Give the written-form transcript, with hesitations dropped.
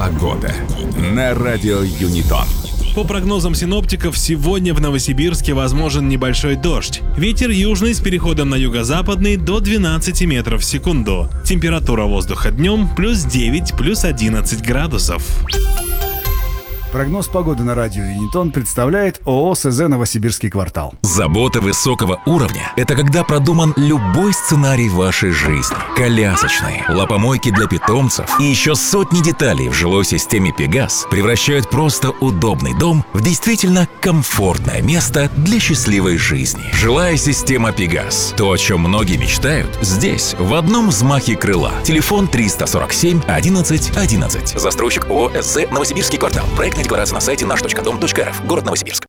Погода на радио Юнитон. По прогнозам синоптиков, сегодня в Новосибирске возможен небольшой дождь. Ветер южный с переходом на юго-западный до 12 метров в секунду. Температура воздуха днем плюс 9, плюс 11 градусов. Прогноз погоды на радио Юнитон представляет ООО СЗ «Новосибирский квартал». Забота высокого уровня – это когда продуман любой сценарий вашей жизни. Колясочные, лапомойки для питомцев и еще сотни деталей в жилой системе «Пегас» превращают просто удобный дом в действительно комфортное место для счастливой жизни. Жилая система «Пегас» – то, о чем многие мечтают, здесь, в одном взмахе крыла. Телефон 347 11 11. Застройщик ООО СЗ «Новосибирский квартал». Проектная декларация на сайте наш.дом.рф. Город Новосибирск.